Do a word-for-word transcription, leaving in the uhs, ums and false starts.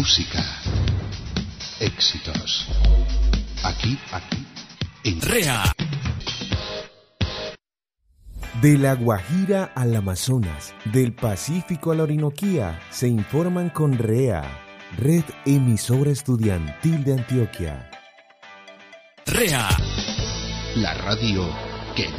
música, éxitos. Aquí, aquí, en REA. De La Guajira al Amazonas, del Pacífico a la Orinoquía, se informan con REA, Red Emisora Estudiantil de Antioquia. REA. La radio